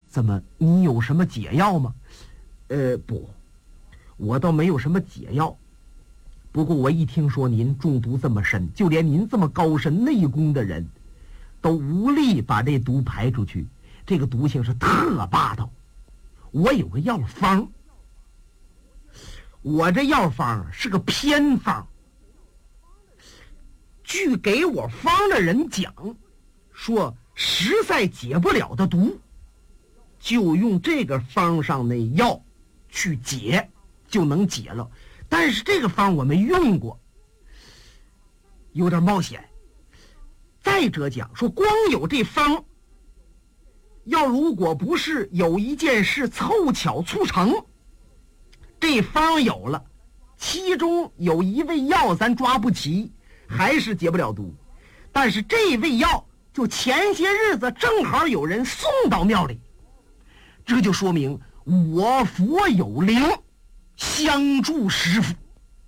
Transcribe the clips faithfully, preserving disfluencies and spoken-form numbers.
怎么，你有什么解药吗？呃，不，我倒没有什么解药。不过我一听说您中毒这么深，就连您这么高深内功的人都无力把这毒排出去，这个毒性是特霸道。我有个药方，我这药方是个偏方。据给我方的人讲，说实在解不了的毒，就用这个方上那药去解，就能解了。但是这个方我没用过，有点冒险。再者讲，说光有这方，要如果不是有一件事凑巧促成，这方有了，其中有一味药咱抓不齐，还是解不了毒。但是这味药就前些日子正好有人送到庙里，这就说明我佛有灵，相助师父。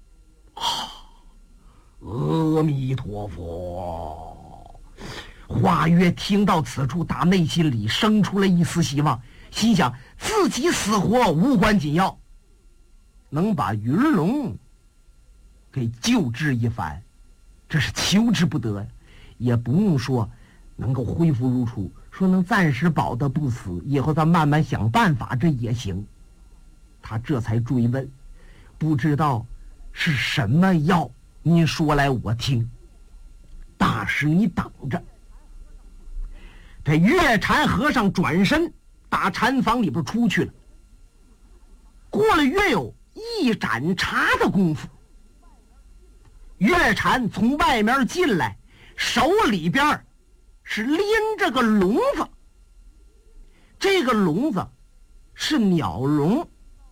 阿弥陀佛。华月听到此处，打内心里生出了一丝希望，心想自己死活无关紧要，能把云龙给救治一番，这是求之不得呀。也不用说能够恢复如初，说能暂时保得不死，以后再慢慢想办法，这也行。他这才追问，不知道是什么药，您说来我听。大师你等着。这月禅和尚转身打禅房里边出去了。过了约有一盏茶的功夫，月禅从外面进来，手里边是拎着个笼子，这个笼子是鸟笼，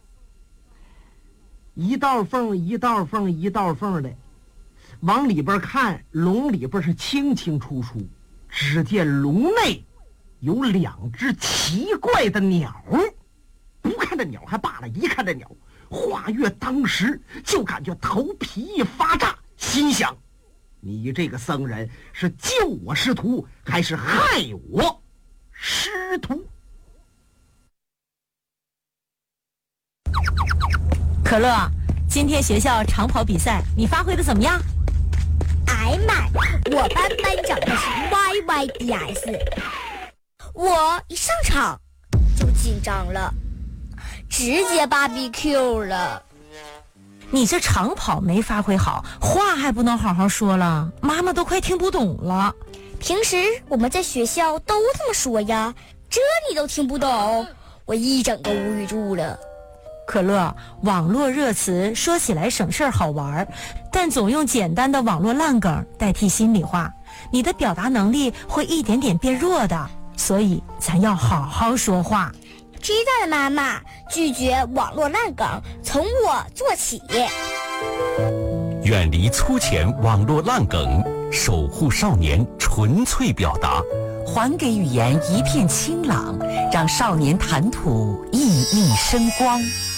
一道缝一道缝一道缝的，往里边看，笼里边是清清楚楚，只见笼内有两只奇怪的鸟，不看这鸟还罢了，一看这鸟，华月当时就感觉头皮一发炸，心想你这个僧人是救我师徒还是害我师徒？ 可乐，今天学校长跑比赛你发挥的怎么样？ 哎妈，我班班长的是 Y Y D S， 我一上场就紧张了，直接 B B Q 了。 你这长跑没发挥好，话还不能好好说了，妈妈都快听不懂了。 平时我们在学校都这么说呀，这你都听不懂，我一整个无语住了。 可乐，网络热词说起来省事儿好玩，但总用简单的网络烂梗代替心里话，你的表达能力会一点点变弱的，所以咱要好好说话。 知道了，妈妈，拒绝网络烂梗，从我做起。 远离粗浅网络烂梗，守护少年纯粹表达， 还给语言一片清朗，让少年谈吐熠熠生光。